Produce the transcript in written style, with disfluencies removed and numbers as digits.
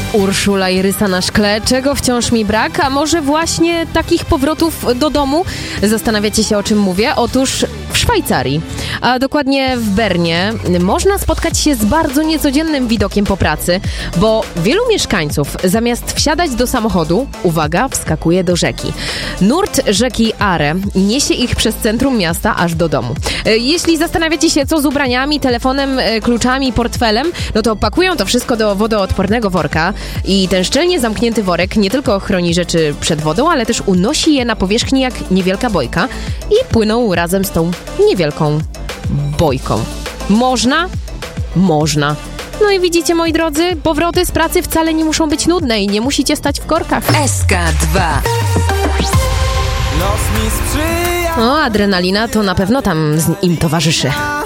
Urszula i rysa na szkle, czego wciąż mi brak, a może właśnie takich powrotów do domu? Zastanawiacie się, o czym mówię? Otóż w Szwajcarii, a dokładnie w Bernie, można spotkać się z bardzo niecodziennym widokiem po pracy, bo wielu mieszkańców zamiast wsiadać do samochodu, uwaga, wskakuje do rzeki. Nurt rzeki Are niesie ich przez centrum miasta aż do domu. Jeśli zastanawiacie się, co z ubraniami, telefonem, kluczami, portfelem, no to pakują to wszystko do wodoodpornego worka i ten szczelnie zamknięty worek nie tylko chroni rzeczy przed wodą, ale też unosi je na powierzchni jak niewielka bojka i płyną razem z tą niewielką bojką. Można? Można. No i widzicie, moi drodzy, powroty z pracy wcale nie muszą być nudne i nie musicie stać w korkach. SK2. O, adrenalina to na pewno tam im towarzyszy.